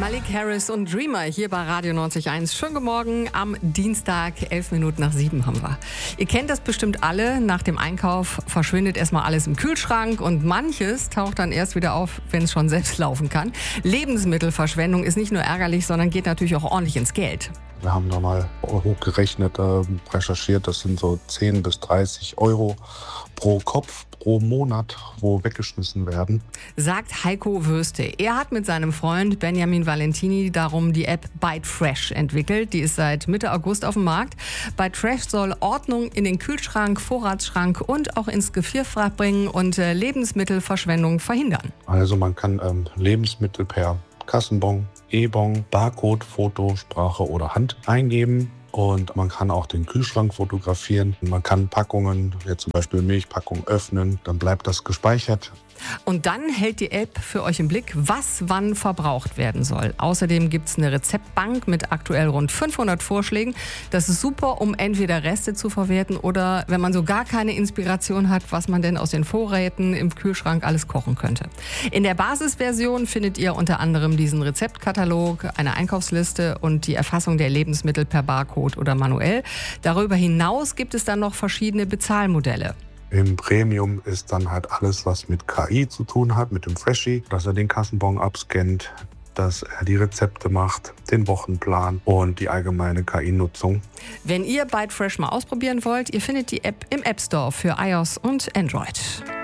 Malik Harris und Dreamer hier bei Radio 90.1. Schönen guten Morgen am Dienstag, 7:11 haben wir. Ihr kennt das bestimmt alle. Nach dem Einkauf verschwindet erstmal alles im Kühlschrank und manches taucht dann erst wieder auf, wenn es schon selbst laufen kann. Lebensmittelverschwendung ist nicht nur ärgerlich, sondern geht natürlich auch ordentlich ins Geld. Wir haben da mal hochgerechnet, recherchiert, das sind so 10 bis 30 Euro pro Kopf, pro Monat, wo weggeschmissen werden. Sagt Heiko Würste. Er hat mit seinem Freund Benjamin Valentini darum die App BiteFresh entwickelt. Die ist seit Mitte August auf dem Markt. BiteFresh soll Ordnung in den Kühlschrank, Vorratsschrank und auch ins Gefrierfach bringen und Lebensmittelverschwendung verhindern. Also man kann Lebensmittel per Kassenbon, E-Bon, Barcode, Foto, Sprache oder Hand eingeben. Und man kann auch den Kühlschrank fotografieren. Man kann Packungen, jetzt zum Beispiel Milchpackung, öffnen. Dann bleibt das gespeichert. Und dann hält die App für euch im Blick, was wann verbraucht werden soll. Außerdem gibt es eine Rezeptbank mit aktuell rund 500 Vorschlägen. Das ist super, um entweder Reste zu verwerten oder, wenn man so gar keine Inspiration hat, was man denn aus den Vorräten im Kühlschrank alles kochen könnte. In der Basisversion findet ihr unter anderem diesen Rezeptkatalog, eine Einkaufsliste und die Erfassung der Lebensmittel per Barcode oder manuell. Darüber hinaus gibt es dann noch verschiedene Bezahlmodelle. Im Premium ist dann halt alles, was mit KI zu tun hat, mit dem Freshie, dass er den Kassenbon abscannt, dass er die Rezepte macht, den Wochenplan und die allgemeine KI-Nutzung. Wenn ihr BiteFresh mal ausprobieren wollt, ihr findet die App im App Store für iOS und Android.